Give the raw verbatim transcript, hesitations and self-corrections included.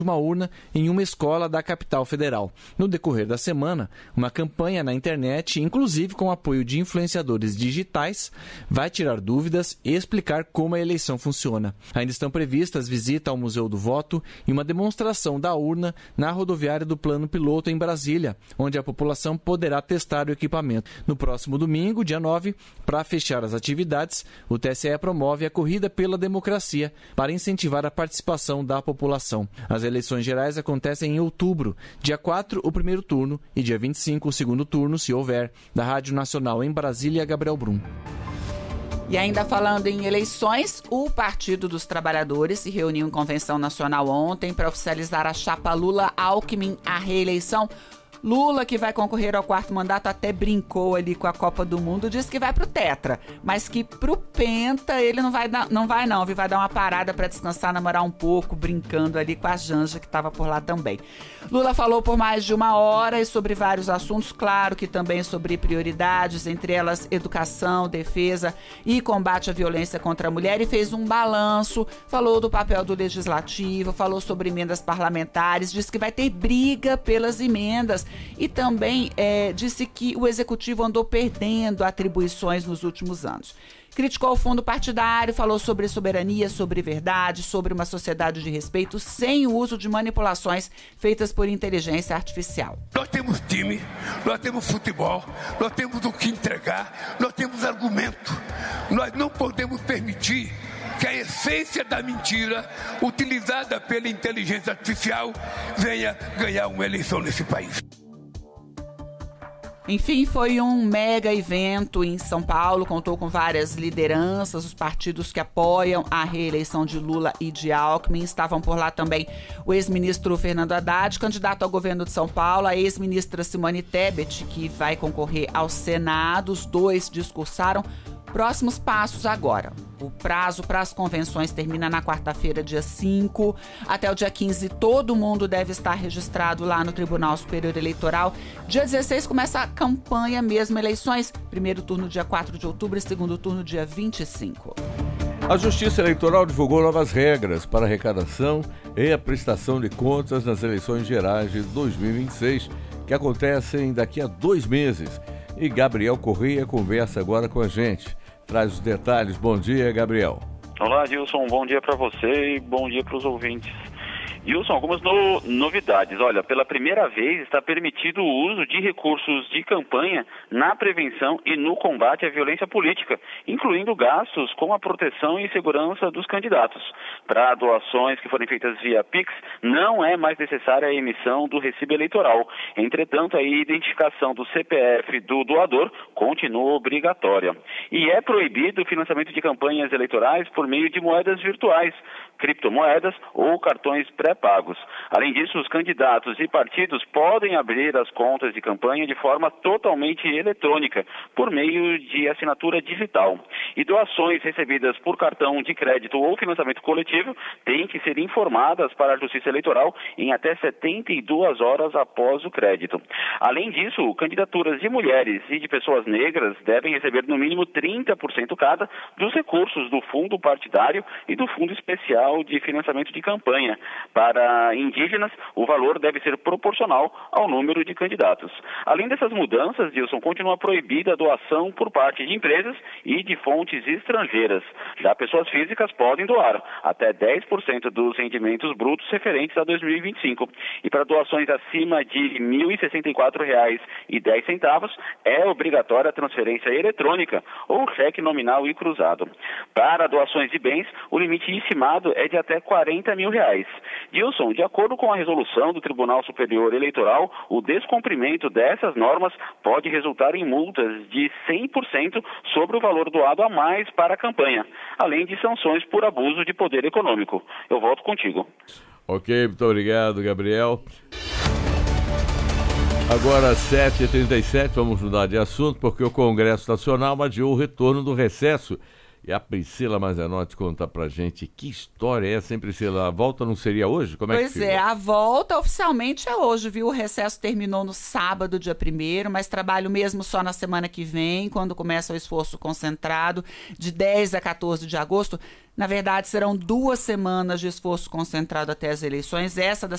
uma urna em uma escola da capital federal. No decorrer da semana, uma campanha na internet, inclusive com apoio de influenciadores digitais, vai tirar dúvidas e explicar como a eleição funciona. Ainda estão previstas visita ao Museu do Voto e uma demonstração da urna na rodoviária do Plano Piloto em Brasília, onde a população poderá testar o equipamento. No próximo domingo, dia nove, para fechar as atividades, o T S E promove a Corrida pela Democracia para incentivar a participação da população. As eleições gerais acontecem em outubro, dia quatro o primeiro turno e dia vinte e cinco o segundo turno, se houver. Da Rádio Nacional em Brasília, Gabriel Brum. E ainda falando em eleições, o Partido dos Trabalhadores se reuniu em convenção nacional ontem para oficializar a chapa Lula-Alckmin à reeleição. Lula, que vai concorrer ao quarto mandato, até brincou ali com a Copa do Mundo, disse que vai pro Tetra, mas que pro Penta ele não vai, não vai não, vai dar uma parada para descansar, namorar um pouco, brincando ali com a Janja, que estava por lá também. Lula falou por mais de uma hora e sobre vários assuntos, claro que também sobre prioridades, entre elas educação, defesa e combate à violência contra a mulher, e fez um balanço, falou do papel do legislativo, falou sobre emendas parlamentares, disse que vai ter briga pelas emendas, e também é, disse que o executivo andou perdendo atribuições nos últimos anos. Criticou o fundo partidário, falou sobre soberania, sobre verdade, sobre uma sociedade de respeito sem o uso de manipulações feitas por inteligência artificial. Nós temos time, nós temos futebol, nós temos o que entregar, nós temos argumento. Nós não podemos permitir que a essência da mentira, utilizada pela inteligência artificial, venha ganhar uma eleição nesse país. Enfim, foi um mega evento em São Paulo, contou com várias lideranças, os partidos que apoiam a reeleição de Lula e de Alckmin. Estavam por lá também o ex-ministro Fernando Haddad, candidato ao governo de São Paulo, a ex-ministra Simone Tebet, que vai concorrer ao Senado. Os dois discursaram. Próximos passos agora. O prazo para as convenções termina na quarta-feira, dia cinco. Até o dia quinze, todo mundo deve estar registrado lá no Tribunal Superior Eleitoral. Dia dezesseis começa a campanha mesmo, eleições. Primeiro turno dia quatro de outubro e segundo turno dia vinte e cinco. A Justiça Eleitoral divulgou novas regras para arrecadação e a prestação de contas nas eleições gerais de dois mil e vinte e seis, que acontecem daqui a dois meses. E Gabriel Correia conversa agora com a gente. Traz os detalhes. Bom dia, Gabriel. Olá, Gilson. Bom dia para você e bom dia para os ouvintes. Gilson, algumas no, novidades. Olha, pela primeira vez está permitido o uso de recursos de campanha na prevenção e no combate à violência política, incluindo gastos com a proteção e segurança dos candidatos. Para doações que forem feitas via Pix, não é mais necessária a emissão do recibo eleitoral. Entretanto, a identificação do C P F do doador continua obrigatória. E é proibido o financiamento de campanhas eleitorais por meio de moedas virtuais, criptomoedas ou cartões pré-pagos. Além disso, os candidatos e partidos podem abrir as contas de campanha de forma totalmente eletrônica, por meio de assinatura digital. E doações recebidas por cartão de crédito ou financiamento coletivo têm que ser informadas para a Justiça Eleitoral em até setenta e duas horas após o crédito. Além disso, candidaturas de mulheres e de pessoas negras devem receber no mínimo trinta por cento cada dos recursos do fundo partidário e do fundo especial de financiamento de campanha. Para indígenas, o valor deve ser proporcional ao número de candidatos. Além dessas mudanças, Dilson, continua proibida a doação por parte de empresas e de fontes estrangeiras. Já pessoas físicas podem doar até dez por cento dos rendimentos brutos referentes a dois mil e vinte e cinco. E para doações acima de mil e sessenta e quatro reais e dez centavos, é obrigatória a transferência eletrônica ou cheque nominal e cruzado. Para doações de bens, o limite estimado é de até quarenta mil reais. Dilson, de acordo com a resolução do Tribunal Superior Eleitoral, o descumprimento dessas normas pode resultar em multas de cem por cento sobre o valor doado a mais para a campanha, além de sanções por abuso de poder econômico. Eu volto contigo. Ok, muito obrigado, Gabriel. Agora, sete e trinta e sete, vamos mudar de assunto, porque o Congresso Nacional adiou o retorno do recesso. E a Priscila Mazenotti conta pra gente que história é essa, hein, Priscila? A volta não seria hoje? Como é pois que fica? é, a volta oficialmente é hoje, viu? O recesso terminou no sábado, dia primeiro, mas trabalho mesmo só na semana que vem, quando começa o esforço concentrado, de dez a quatorze de agosto. Na verdade, serão duas semanas de esforço concentrado até as eleições. Essa da